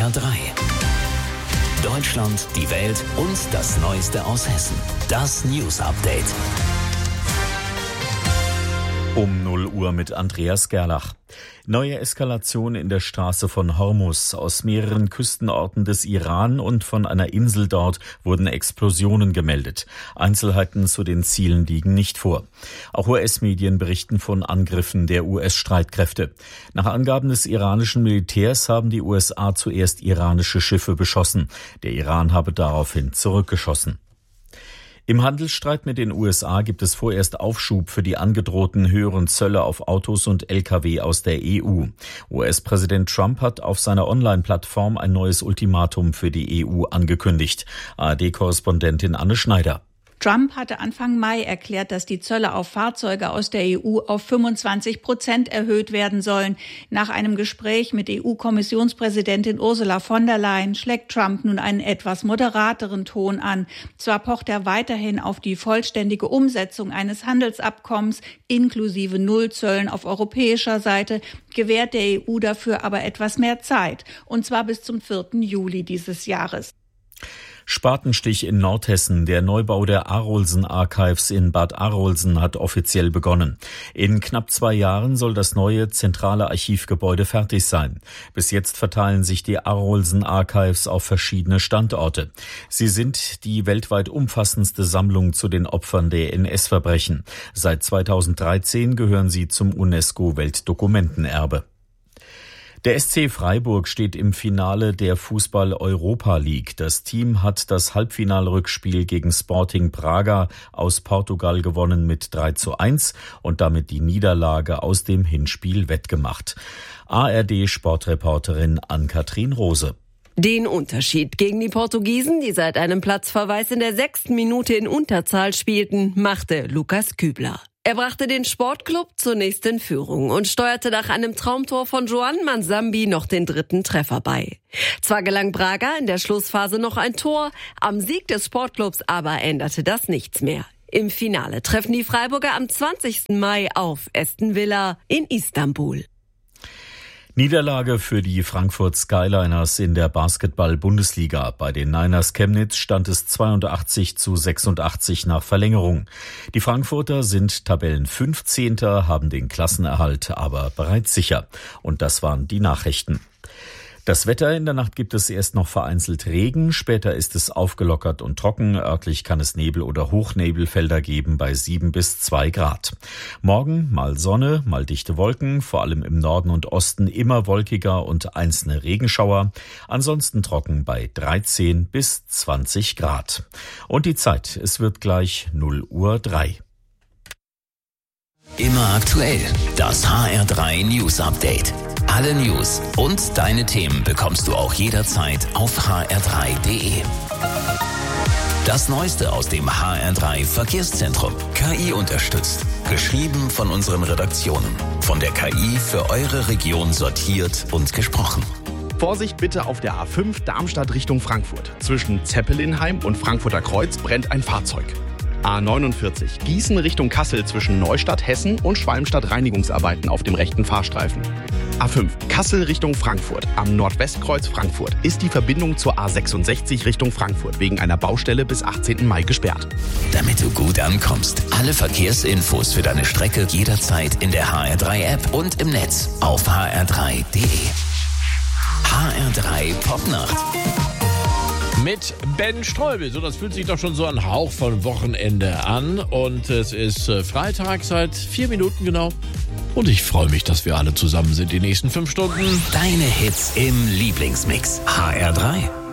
HR3. Deutschland, die Welt und das Neueste aus Hessen. Das News Update. Um 0 Uhr mit Andreas Gerlach. Neue Eskalation in der Straße von Hormuz. Aus mehreren Küstenorten des Iran und von einer Insel dort wurden Explosionen gemeldet. Einzelheiten zu den Zielen liegen nicht vor. Auch US-Medien berichten von Angriffen der US-Streitkräfte. Nach Angaben des iranischen Militärs haben die USA zuerst iranische Schiffe beschossen. Der Iran habe daraufhin zurückgeschossen. Im Handelsstreit mit den USA gibt es vorerst Aufschub für die angedrohten höheren Zölle auf Autos und Lkw aus der EU. US-Präsident Trump hat auf seiner Online-Plattform ein neues Ultimatum für die EU angekündigt. ARD-Korrespondentin Anne Schneider. Trump hatte Anfang Mai erklärt, dass die Zölle auf Fahrzeuge aus der EU auf 25% erhöht werden sollen. Nach einem Gespräch mit EU-Kommissionspräsidentin Ursula von der Leyen schlägt Trump nun einen etwas moderateren Ton an. Zwar pocht er weiterhin auf die vollständige Umsetzung eines Handelsabkommens inklusive Nullzöllen auf europäischer Seite, gewährt der EU dafür aber etwas mehr Zeit, und zwar bis zum 4. Juli dieses Jahres. Spatenstich in Nordhessen. Der Neubau der Arolsen Archives in Bad Arolsen hat offiziell begonnen. In knapp 2 Jahren soll das neue zentrale Archivgebäude fertig sein. Bis jetzt verteilen sich die Arolsen Archives auf verschiedene Standorte. Sie sind die weltweit umfassendste Sammlung zu den Opfern der NS-Verbrechen. Seit 2013 gehören sie zum UNESCO-Weltdokumentenerbe. Der SC Freiburg steht im Finale der Fußball-Europa League. Das Team hat das Halbfinalrückspiel gegen Sporting Braga aus Portugal gewonnen mit 3:1 und damit die Niederlage aus dem Hinspiel wettgemacht. ARD-Sportreporterin Ann-Kathrin Rose. Den Unterschied gegen die Portugiesen, die seit einem Platzverweis in der 6. Minute in Unterzahl spielten, machte Lukas Kübler. Er brachte den Sportclub zunächst in Führung und steuerte nach einem Traumtor von Joan Mansambi noch den 3. Treffer bei. Zwar gelang Braga in der Schlussphase noch ein Tor, am Sieg des Sportclubs aber änderte das nichts mehr. Im Finale treffen die Freiburger am 20. Mai auf Aston Villa in Istanbul. Niederlage für die Frankfurt Skyliners in der Basketball-Bundesliga. Bei den Niners Chemnitz stand es 82:86 nach Verlängerung. Die Frankfurter sind Tabellen-15., haben den Klassenerhalt aber bereits sicher. Und das waren die Nachrichten. Das Wetter: in der Nacht gibt es erst noch vereinzelt Regen, später ist es aufgelockert und trocken. Örtlich kann es Nebel- oder Hochnebelfelder geben bei 7 bis 2 Grad. Morgen mal Sonne, mal dichte Wolken, vor allem im Norden und Osten immer wolkiger und einzelne Regenschauer. Ansonsten trocken bei 13 bis 20 Grad. Und die Zeit: es wird gleich 0:03. Immer aktuell. Das HR3 News Update. Alle News und deine Themen bekommst du auch jederzeit auf hr3.de. Das Neueste aus dem HR3 Verkehrszentrum. KI unterstützt. Geschrieben von unseren Redaktionen. Von der KI für eure Region sortiert und gesprochen. Vorsicht bitte auf der A5 Darmstadt Richtung Frankfurt. Zwischen Zeppelinheim und Frankfurter Kreuz brennt ein Fahrzeug. A49 Gießen Richtung Kassel zwischen Neustadt Hessen und Schwalmstadt Reinigungsarbeiten auf dem rechten Fahrstreifen. A5 Kassel Richtung Frankfurt. Am Nordwestkreuz Frankfurt ist die Verbindung zur A66 Richtung Frankfurt wegen einer Baustelle bis 18. Mai gesperrt. Damit du gut ankommst, alle Verkehrsinfos für deine Strecke jederzeit in der HR3-App und im Netz auf hr3.de. HR3 Popnacht. Mit Ben Streubel. So, das fühlt sich doch schon so ein Hauch von Wochenende an. Und es ist Freitag seit 4 Minuten genau. Und ich freue mich, dass wir alle zusammen sind die nächsten 5 Stunden. Deine Hits im Lieblingsmix. HR3.